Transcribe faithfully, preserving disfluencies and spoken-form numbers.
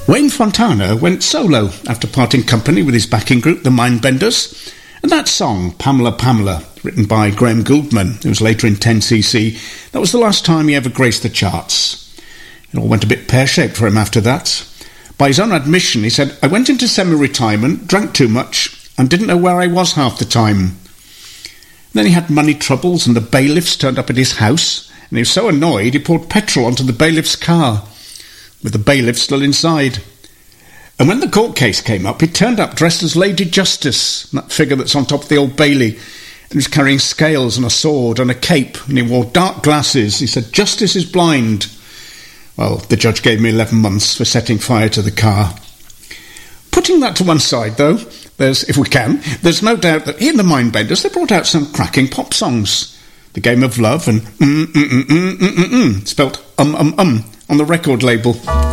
Wayne Fontana went solo after parting company with his backing group, the Mindbenders, and that song, Pamela Pamela, written by Graham Gouldman, who was later in ten C C, that was the last time he ever graced the charts. It all went a bit pear-shaped for him after that. By his own admission, he said, "I went into semi-retirement, drank too much, and didn't know where I was half the time." Then he had money troubles, and the bailiffs turned up at his house, and he was so annoyed he poured petrol onto the bailiff's car, with the bailiff still inside. And when the court case came up, he turned up dressed as Lady Justice, that figure that's on top of the Old Bailey, and he was carrying scales and a sword and a cape, and he wore dark glasses. He said, "Justice is blind." Well, the judge gave me eleven months for setting fire to the car. Putting that to one side, though, there's, if we can, there's no doubt that in the Mindbenders they brought out some cracking pop songs. The Game of Love and mm mm mm mm mm mm, spelt um um um on the record label.